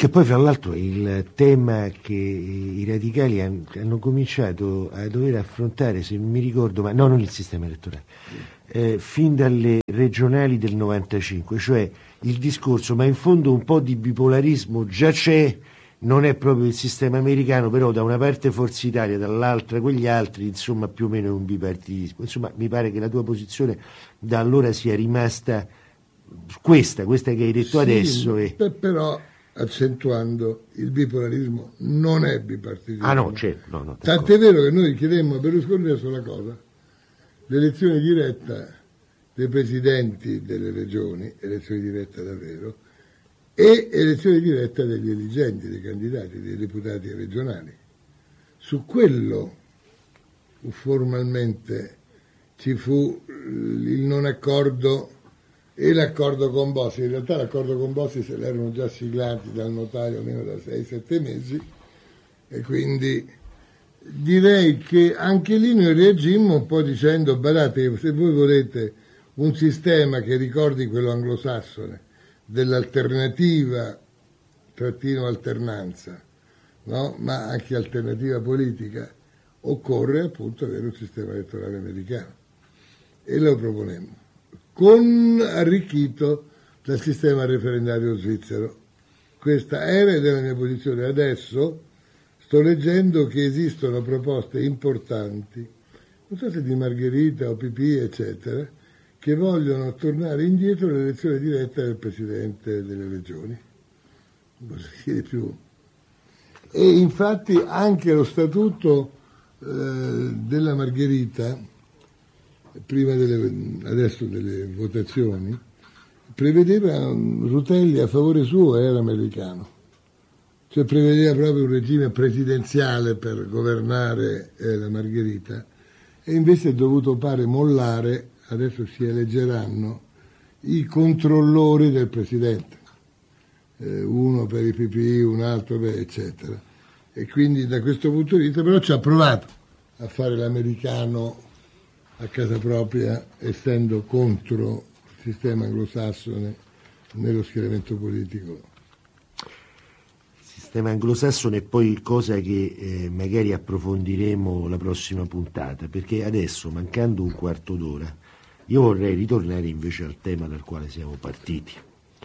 Che poi fra l'altro è il tema che i radicali han, hanno cominciato a dover affrontare, se non mi ricordo, ma no, non il sistema elettorale, eh, fin dalle regionali del novantacinque, cioè il discorso, ma in fondo un po' di bipolarismo già c'è, non è proprio il sistema americano, però da una parte Forza Italia, dall'altra quegli altri, insomma più o meno è un bipartitismo. Insomma mi pare che la tua posizione da allora sia rimasta questa, questa che hai detto sì, adesso. E... però accentuando il bipolarismo non è bipartitismo. Ah no, certo. No, no, tant'è vero che noi chiedemmo a Berlusconi una sola cosa: l'elezione diretta dei presidenti delle regioni, elezione diretta davvero, e elezione diretta degli eligenti, dei candidati, dei deputati regionali. Su quello formalmente ci fu il non accordo e l'accordo con Bossi. In realtà l'accordo con Bossi se l'erano già siglati dal notaio almeno da sei sette mesi, e quindi direi che anche lì noi reagimmo un po' dicendo: badate, se voi volete un sistema che ricordi quello anglosassone dell'alternativa trattino alternanza, no? Ma anche alternativa politica, occorre appunto avere un sistema elettorale americano, e lo proponemmo, con arricchito dal sistema referendario svizzero. Questa era ed è la mia posizione. Adesso sto leggendo che esistono proposte importanti, non so se di Margherita o P P, eccetera, che vogliono tornare indietro l'elezione diretta del Presidente delle Regioni. Non posso dire più. E infatti anche lo statuto eh, della Margherita, prima delle, adesso delle votazioni, prevedeva Rutelli a favore suo, era americano, cioè prevedeva proprio un regime presidenziale per governare eh, la Margherita, e invece è dovuto pare mollare. Adesso si eleggeranno i controllori del Presidente, eh, uno per i P P I, un altro per eccetera, e quindi da questo punto di vista però ci ha provato a fare l'americano a casa propria, essendo contro il sistema anglosassone nello schieramento politico. Sistema anglosassone è poi cosa che eh, magari approfondiremo la prossima puntata, perché adesso, mancando un quarto d'ora, io vorrei ritornare invece al tema dal quale siamo partiti,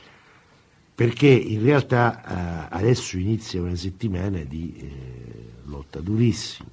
perché in realtà eh, adesso inizia una settimana di eh, lotta durissima.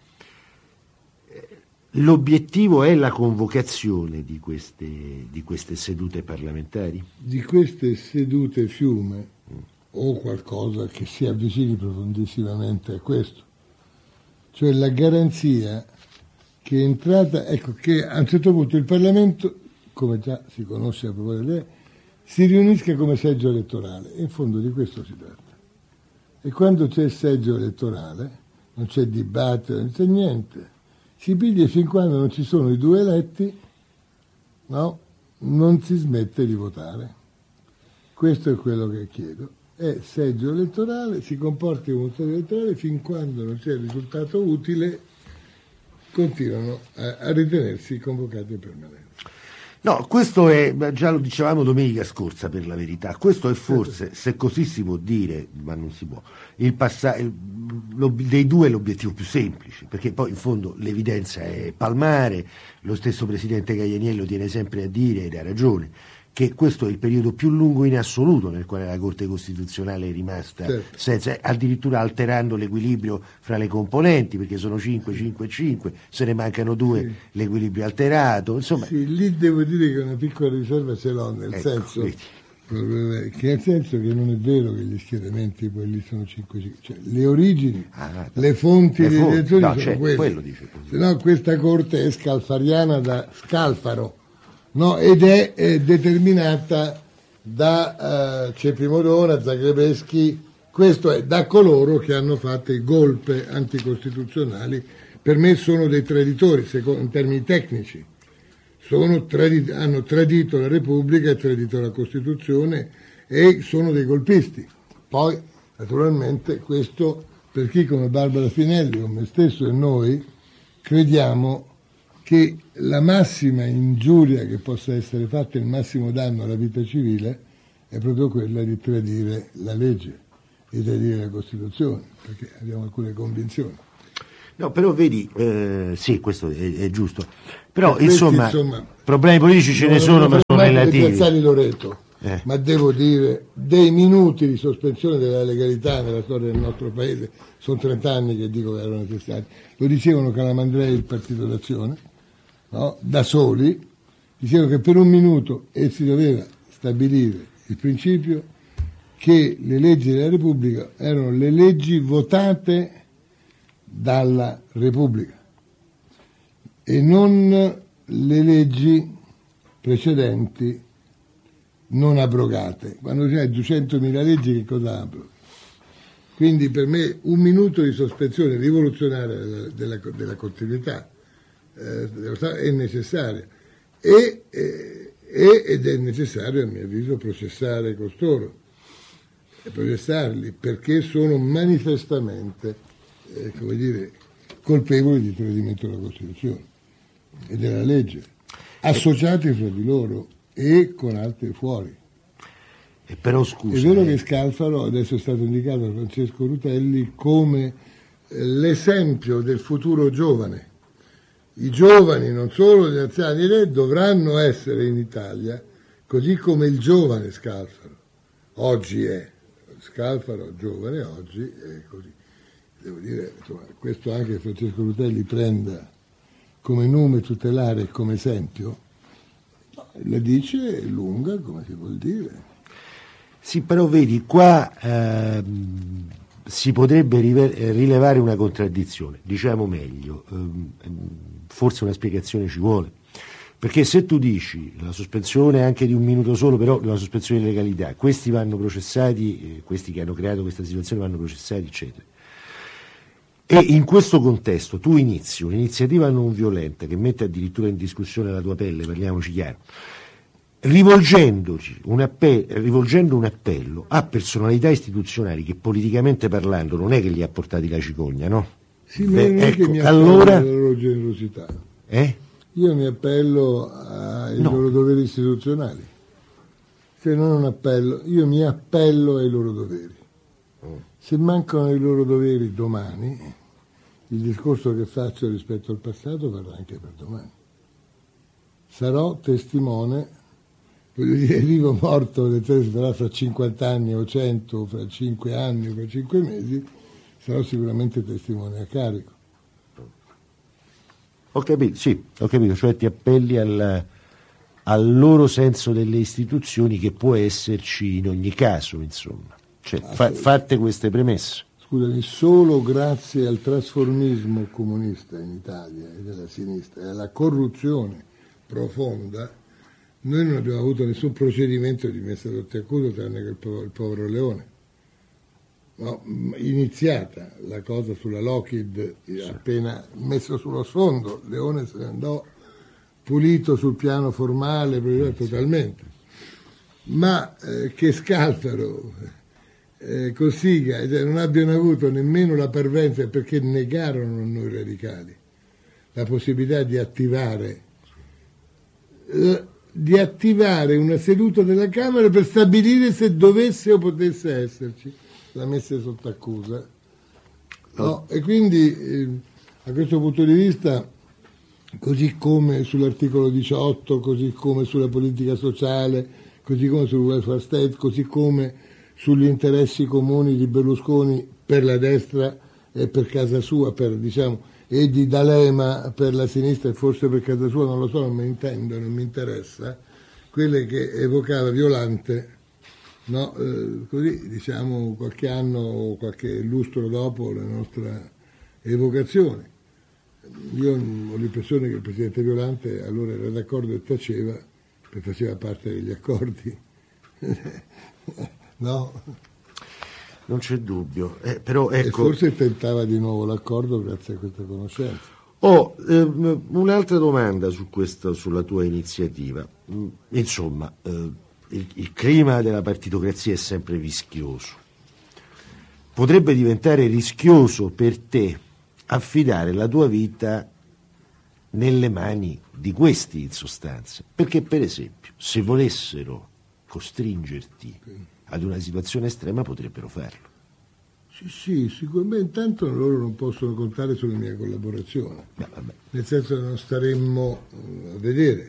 L'obiettivo è la convocazione di queste, di queste sedute parlamentari? Di queste sedute fiume, mm. o qualcosa che si avvicini profondissimamente a questo, cioè la garanzia che è entrata, ecco, che a un certo punto il Parlamento, come già si conosce a proposito di lei, si riunisca come seggio elettorale, e in fondo di questo si tratta. E quando c'è il seggio elettorale non c'è dibattito, non c'è niente, si piglia fin quando non ci sono i due eletti, no? Non si smette di votare. Questo è quello che chiedo. È seggio elettorale, si comporti come un seggio elettorale fin quando non c'è il risultato utile, continuano a, a ritenersi convocati in permanenza. No, questo è, già lo dicevamo domenica scorsa per la verità, questo è forse, se così si può dire, ma non si può, il passa- il, dei due è l'obiettivo più semplice, perché poi in fondo l'evidenza è palmare, lo stesso Presidente Caianiello tiene sempre a dire, ed ha ragione, che questo è il periodo più lungo in assoluto nel quale la Corte Costituzionale è rimasta, certo, senza, addirittura alterando l'equilibrio fra le componenti, perché sono cinque, cinque, cinque, se ne mancano due, sì, l'equilibrio alterato, insomma. Sì, lì devo dire che una piccola riserva ce l'ho, nel, ecco, senso, che nel senso che non è vero che gli schieramenti poi lì sono cinque, cinque, cioè le origini, ah, le fonti delle elezioni no, sono cioè, quelle, quello dice così. Se no questa Corte è scalfariana da Scalfaro. No, ed è, è determinata da uh, Ceppi Morona, Zagrebeschi, questo è da coloro che hanno fatto i golpe anticostituzionali. Per me sono dei traditori, secondo, in termini tecnici, sono tradi- hanno tradito la Repubblica e tradito la Costituzione e sono dei golpisti. Poi, naturalmente, questo per chi come Barbara Spinelli, come me stesso e noi, crediamo che la massima ingiuria che possa essere fatta, il massimo danno alla vita civile, è proprio quella di tradire la legge. di tradire la Costituzione, perché abbiamo alcune convinzioni. No, però vedi, eh, sì, questo è, è giusto, però questi, insomma, insomma, problemi politici ce ne sono, ma sono relativi. Piazzani Loreto, eh. Ma devo dire, dei minuti di sospensione della legalità nella storia del nostro paese, sono trent'anni che dico che erano necessari, lo dicevano Calamandrei e il Partito d'Azione, no? Da soli, dicevano che per un minuto e si doveva stabilire il principio che le leggi della Repubblica erano le leggi votate dalla Repubblica e non le leggi precedenti non abrogate. Quando c'è duecentomila leggi, che cosa abroga? Quindi per me un minuto di sospensione rivoluzionaria della, della, della continuità eh, è necessaria e, e, ed è necessario, a mio avviso, processare costoro e processarli perché sono manifestamente Eh, come dire, colpevoli di tradimento della Costituzione e della legge, associati fra di loro e con altri fuori. E però scusa, è vero eh. che Scalfaro adesso è stato indicato da Francesco Rutelli come eh, l'esempio del futuro giovane. I giovani, non solo gli anziani, re, dovranno essere in Italia così come il giovane Scalfaro oggi è. Scalfaro giovane oggi è così. Devo dire, insomma, questo anche Francesco Rutelli prenda come nome tutelare e come esempio, la dice lunga, come si vuol dire. Sì, però vedi, qua ehm, si potrebbe rilevare una contraddizione, diciamo meglio, ehm, forse una spiegazione ci vuole, perché se tu dici la sospensione anche di un minuto solo, però la sospensione di legalità, questi vanno processati, eh, questi che hanno creato questa situazione vanno processati, eccetera. E in questo contesto tu inizi un'iniziativa non violenta che mette addirittura in discussione la tua pelle, parliamoci chiaro, rivolgendoci un appello, rivolgendo un appello a personalità istituzionali che politicamente parlando non è che li ha portati la cicogna, no? Sì, ma non è ecco, che mi allora alla loro generosità. Eh? Io mi appello ai no. loro doveri istituzionali. Se non un appello, io mi appello ai loro doveri. Se mancano i loro doveri domani, il discorso che faccio rispetto al passato varrà anche per domani. Sarò testimone, voglio dire, vivo o morto, le tre si farà fra cinquanta anni o cento, o fra cinque anni o fra cinque mesi, sarò sicuramente testimone a carico. Ho capito, sì, ho capito, cioè ti appelli al, al loro senso delle istituzioni che può esserci in ogni caso, insomma. Cioè, fa, fatte queste premesse. Scusami, solo grazie al trasformismo comunista in Italia e della sinistra e alla corruzione profonda, noi non abbiamo avuto nessun procedimento di messa sotto accusa tranne che il povero, il povero Leone. No, iniziata la cosa sulla Lockheed, sì. Appena messo sullo sfondo, Leone se ne andò pulito sul piano formale, totalmente. Ma eh, che Scalfaro... Eh, Cossiga cioè, non abbiano avuto nemmeno la parvenza, perché negarono a noi radicali la possibilità di attivare eh, di attivare una seduta della Camera per stabilire se dovesse o potesse esserci la messa sotto accusa, no? E quindi eh, a questo punto di vista, così come sull'articolo diciotto, così come sulla politica sociale, così come sul welfare state, così come sugli interessi comuni di Berlusconi per la destra e per casa sua, per, diciamo, e di D'Alema per la sinistra e forse per casa sua, non lo so, non mi intendo, non mi interessa, quelle che evocava Violante, no? Eh, così diciamo qualche anno o qualche lustro dopo la nostra evocazione. Io ho l'impressione che il presidente Violante allora era d'accordo e taceva, perché faceva parte degli accordi. No? Non c'è dubbio, eh, però ecco... E forse tentava di nuovo l'accordo grazie a questa conoscenza. Ho oh, eh, un'altra domanda su questa, sulla tua iniziativa. Insomma, eh, il, il clima della partitocrazia è sempre rischioso. Potrebbe diventare rischioso per te affidare la tua vita nelle mani di questi, in sostanza. Perché, per esempio, se volessero costringerti ad una situazione estrema potrebbero farlo. Sì, sì, sicuramente intanto loro non possono contare sulla mia collaborazione, no, vabbè. Nel senso che non staremmo a vedere,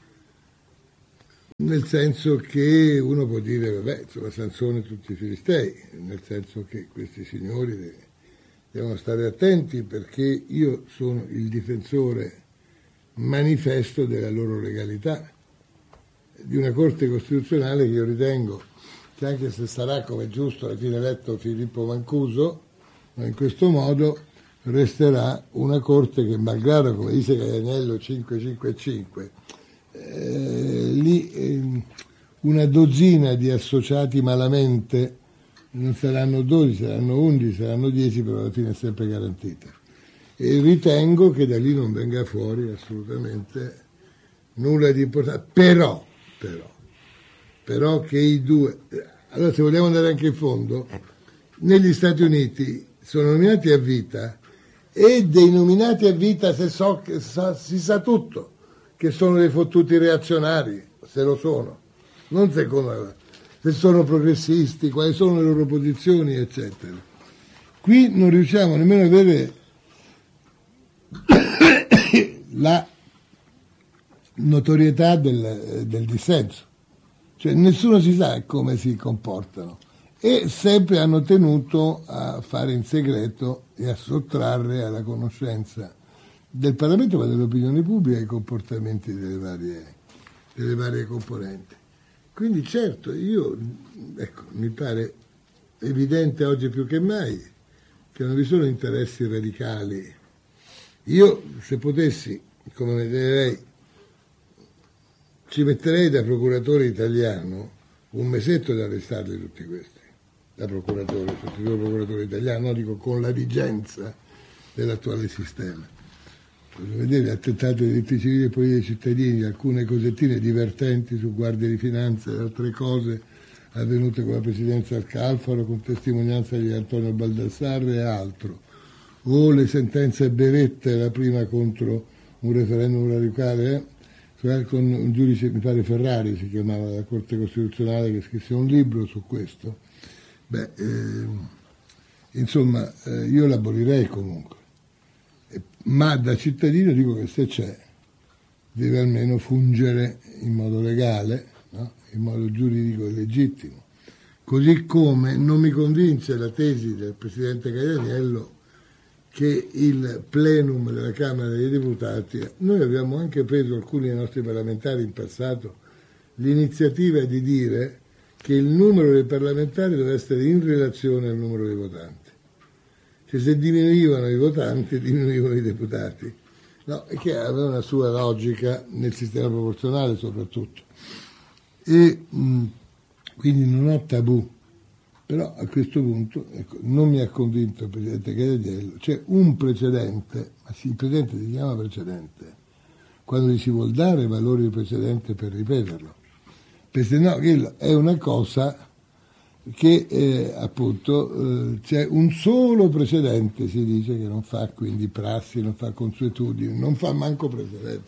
nel senso che uno può dire, vabbè, insomma, Sansone e tutti i filistei, nel senso che questi signori devono stare attenti perché io sono il difensore manifesto della loro legalità, di una Corte Costituzionale che io ritengo che, anche se sarà, come giusto, alla fine eletto Filippo Mancuso, ma in questo modo resterà una Corte che, malgrado, come dice Caianiello, cinque cinque cinque, eh, lì eh, una dozzina di associati malamente, non saranno dodici, saranno undici, saranno dieci, però alla fine è sempre garantita. E ritengo che da lì non venga fuori assolutamente nulla di importante, però, però, però che i due, allora se vogliamo andare anche in fondo, negli Stati Uniti sono nominati a vita, e dei nominati a vita se so che sa, si sa tutto, che sono dei fottuti reazionari, se lo sono, non secondo se sono progressisti, quali sono le loro posizioni, eccetera. Qui non riusciamo nemmeno a vedere la notorietà del, del dissenso, cioè nessuno si sa come si comportano, e sempre hanno tenuto a fare in segreto e a sottrarre alla conoscenza del Parlamento, ma dell'opinione pubblica, i comportamenti delle varie, delle varie componenti. Quindi certo, io, ecco, mi pare evidente oggi più che mai che non vi sono interessi radicali. Io, se potessi, come vedrei, ci metterei da procuratore italiano un mesetto ad arrestarli tutti questi, da procuratore, sostituto procuratore italiano, no, dico con la vigenza dell'attuale sistema. Voglio vedere attentati ai diritti civili e politici dei cittadini, alcune cosettine divertenti su Guardia di Finanza e altre cose avvenute con la presidenza al Calfaro, con testimonianza di Antonio Baldassarre e altro, o le sentenze berette, la prima contro un referendum radicale, eh, con un giudice, mi pare Ferrari si chiamava, della Corte Costituzionale, che scrisse un libro su questo. Beh, eh, insomma, eh, io l'abolirei comunque, eh, ma da cittadino dico che se c'è deve almeno fungere in modo legale, no? In modo giuridico e legittimo. Così come non mi convince la tesi del Presidente Caianiello che il plenum della Camera dei Deputati, noi abbiamo anche preso, alcuni dei nostri parlamentari in passato, l'iniziativa di dire che il numero dei parlamentari deve essere in relazione al numero dei votanti. Cioè, se diminuivano i votanti, diminuivano i deputati. No, e che aveva una sua logica nel sistema proporzionale soprattutto. E mh, quindi non ho tabù. Però a questo punto, ecco, non mi ha convinto il Presidente Caianiello. C'è un precedente, ma sì, il precedente si chiama precedente, quando gli si vuol dare valore di precedente per ripeterlo. Perché no, è una cosa che eh, appunto eh, c'è un solo precedente, si dice, che non fa quindi prassi, non fa consuetudini, non fa manco precedente.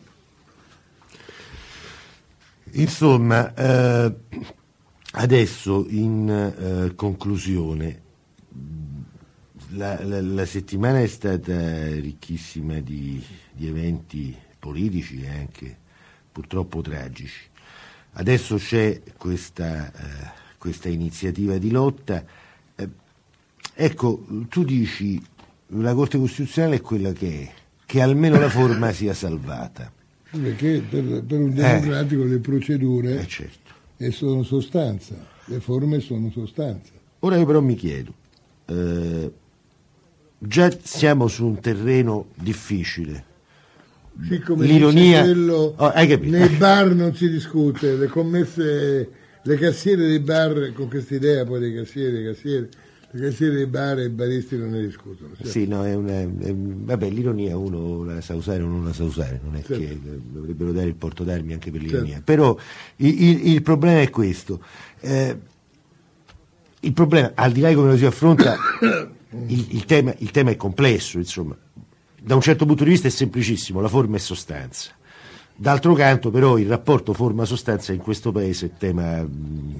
Insomma, eh, adesso in eh, conclusione, la, la, la settimana è stata ricchissima di, di eventi politici e anche purtroppo tragici. Adesso c'è questa, eh, questa iniziativa di lotta. Eh, ecco, tu dici la Corte Costituzionale è quella che è, che almeno la forma sia salvata. Perché per, per un democratico eh, le procedure eh certo. sono sostanza, le forme sono sostanza. Ora io però mi chiedo, eh, già siamo su un terreno difficile. Sì, come l'ironia, quello, oh, hai capito? Nei bar non si discute, le commesse, le cassiere dei bar, con questa idea poi dei cassieri, dei cassieri, le cassiere dei bar e i baristi non ne discutono. Certo. Sì, no, è una, è, vabbè, l'ironia uno la sa usare o non la sa usare, non è certo. Che dovrebbero dare il porto d'armi anche per l'ironia. Certo. Però il, il, il problema è questo. Eh, il problema, al di là di come lo si affronta, il, il, tema, il tema è complesso, insomma. Da un certo punto di vista è semplicissimo, la forma è sostanza. D'altro canto però il rapporto forma-sostanza in questo paese è tema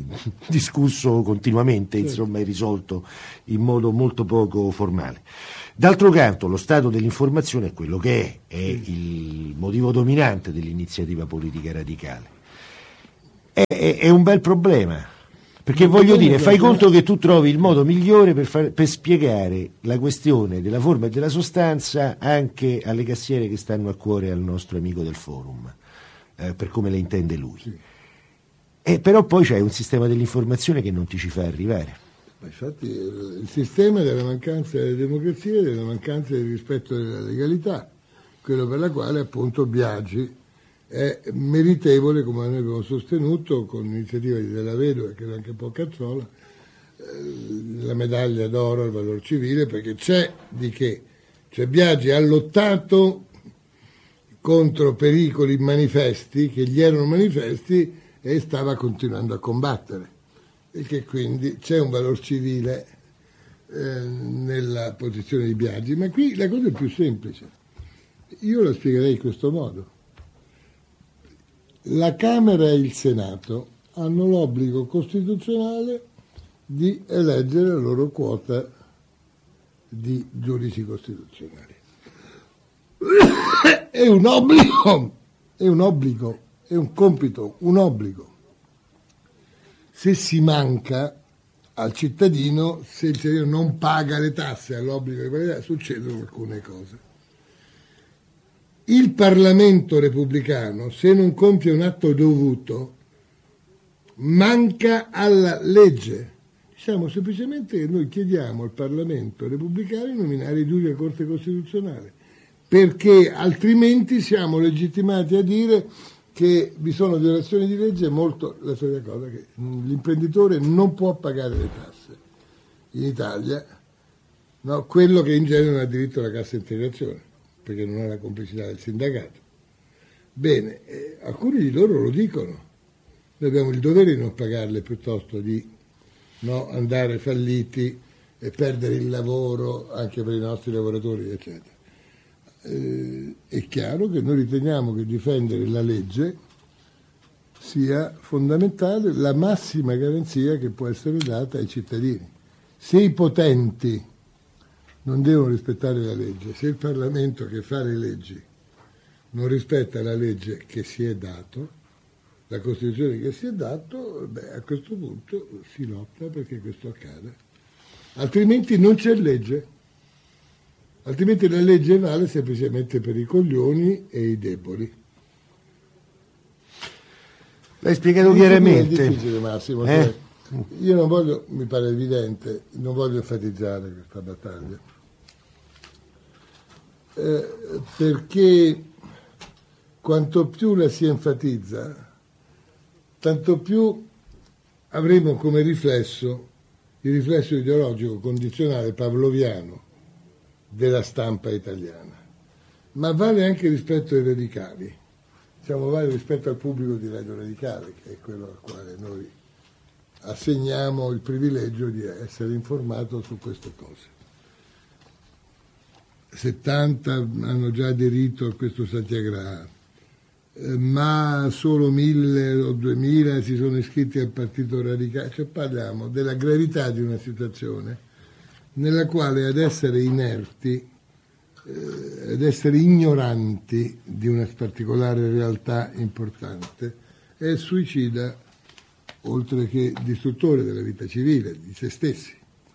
discusso continuamente, insomma, e risolto in modo molto poco formale. D'altro canto, lo stato dell'informazione è quello che è, è il motivo dominante dell'iniziativa politica radicale. È, è, è un bel problema, perché voglio dire, fai conto che tu trovi il modo migliore per, far, per spiegare la questione della forma e della sostanza anche alle cassiere che stanno a cuore al nostro amico del forum, eh, per come le intende lui. Sì. E però poi c'è un sistema dell'informazione che non ti ci fa arrivare. Ma infatti il sistema della mancanza della democrazia e della mancanza del rispetto della legalità, quello per la quale appunto Biagi è meritevole, come noi abbiamo sostenuto con l'iniziativa di Della Vedova e credo anche Poccazzola, eh, la medaglia d'oro al valor civile, perché c'è di che, cioè Biagi ha lottato contro pericoli manifesti che gli erano manifesti e stava continuando a combattere, e che quindi c'è un valor civile eh, nella posizione di Biagi. Ma qui la cosa è più semplice, io la spiegherei in questo modo: la Camera e il Senato hanno l'obbligo costituzionale di eleggere la loro quota di giudici costituzionali. È un obbligo, è un obbligo, è un compito, un obbligo. Se si manca al cittadino, se il cittadino non paga le tasse all'obbligo di pagare, succedono alcune cose. Il Parlamento repubblicano, se non compie un atto dovuto, manca alla legge. Diciamo semplicemente che noi chiediamo al Parlamento repubblicano di nominare i giudici della Corte Costituzionale, perché altrimenti siamo legittimati a dire che vi sono violazioni di legge. Molto la solita cosa, che l'imprenditore non può pagare le tasse in Italia, no? Quello che in genere non ha diritto alla cassa integrazione, perché non ha la complicità del sindacato. Bene, eh, alcuni di loro lo dicono, noi abbiamo il dovere di non pagarle piuttosto di no, andare falliti e perdere il lavoro anche per i nostri lavoratori, eccetera. Eh, è chiaro che noi riteniamo che difendere la legge sia fondamentale, la massima garanzia che può essere data ai cittadini. Se i potenti non devono rispettare la legge, se il Parlamento che fa le leggi non rispetta la legge che si è dato, la Costituzione che si è dato, beh, a questo punto si lotta perché questo accada. Altrimenti non c'è legge. Altrimenti la legge vale semplicemente per i coglioni e i deboli. L'hai spiegato chiaramente. È difficile, Massimo. Eh? Cioè, io non voglio, mi pare evidente, non voglio enfatizzare questa battaglia. Eh, perché quanto più la si enfatizza, tanto più avremo come riflesso il riflesso ideologico condizionale pavloviano della stampa italiana, ma vale anche rispetto ai radicali, diciamo vale rispetto al pubblico di Radio Radicale, che è quello al quale noi assegniamo il privilegio di essere informato su queste cose. settanta hanno già aderito a questo satyagraha, eh, ma solo mille o duemila si sono iscritti al Partito Radicale. Cioè parliamo della gravità di una situazione nella quale ad essere inerti, eh, ad essere ignoranti di una particolare realtà importante, è suicida, oltre che distruttore della vita civile, di se stessi.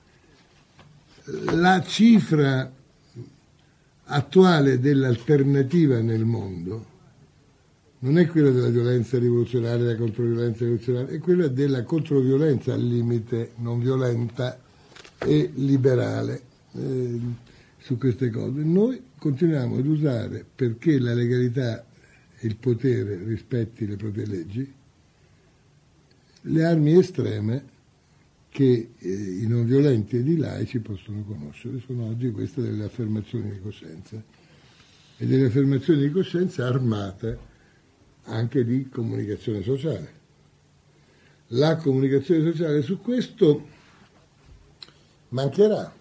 La cifra attuale dell'alternativa nel mondo non è quella della violenza rivoluzionaria, della controviolenza rivoluzionaria, è quella della controviolenza al limite non violenta e liberale eh, su queste cose. Noi continuiamo ad usare, perché la legalità e il potere rispetti le proprie leggi, le armi estreme che eh, i non violenti ed i laici possono conoscere. Sono oggi queste delle affermazioni di coscienza, e delle affermazioni di coscienza armate anche di comunicazione sociale. La comunicazione sociale su questo mancherà.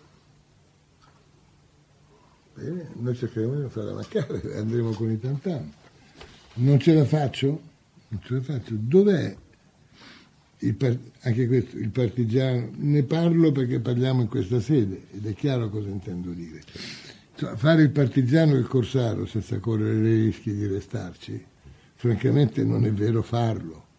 Bene, noi cercheremo di non farla mancare, andremo con i tantam. Non ce la faccio? Non ce la faccio. Dov'è il par- anche questo, il partigiano, ne parlo perché parliamo in questa sede ed è chiaro cosa intendo dire. Cioè, fare il partigiano e il corsaro senza correre i rischi di restarci, francamente non è vero farlo.